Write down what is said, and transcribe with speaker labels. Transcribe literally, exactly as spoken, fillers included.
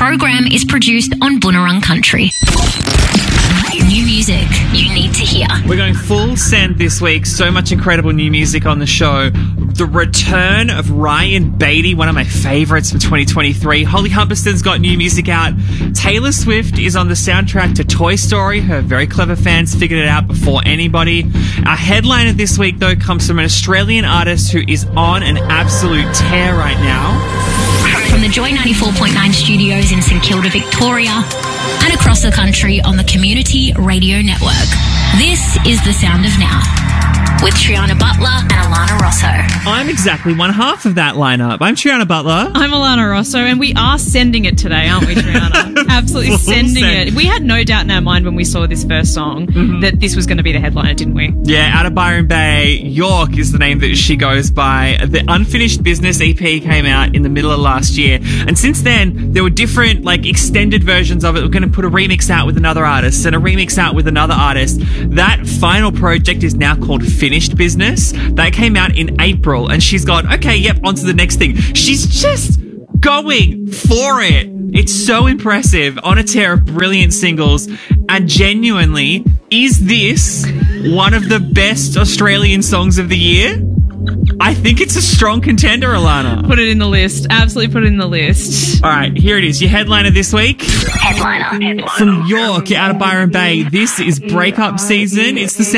Speaker 1: program is produced on Boonwurrung Country. New music you need to hear.
Speaker 2: We're going full send this week. So much incredible new music on the show. The return of Ryan Beatty, one of my favourites for twenty twenty-three. Holly Humberston's got new music out. Taylor Swift is on the soundtrack to Toy Story. Her very clever fans figured it out before anybody. Our headliner this week, though, comes from an Australian artist who is on an absolute tear right now.
Speaker 1: From the Joy ninety-four point nine studios in St Kilda, Victoria, and across the country on the Community Radio Network. This is The Sound of Now, with Triana Butler and Alana Rosso.
Speaker 2: I'm exactly one half of that lineup. I'm Triana Butler.
Speaker 3: I'm Alana Rosso, and we are sending it today, aren't we, Triana? Absolutely sending
Speaker 2: send.
Speaker 3: it. We had no doubt in our mind when we saw this first song mm-hmm. that this was going to be the headliner, didn't we?
Speaker 2: Yeah, out of Byron Bay, York is the name that she goes by. The Unfinished Business E P came out in the middle of last year, and since then, there were different, like, extended versions of it. We're going to put a remix out with another artist and a remix out with another artist. That final project is now called Finished Business. That came out in April, and she's gone, okay, yep, on to the next thing. She's just going for it. It's so impressive. On a tear of brilliant singles, and genuinely, is this one of the best Australian songs of the year? I think it's a strong contender, Alana.
Speaker 3: Put it in the list. Absolutely put it in the list.
Speaker 2: All right, here it is. Your headliner this week.
Speaker 1: Headliner.
Speaker 2: From York, out of Byron Bay, this is Breakup Season. It's the sound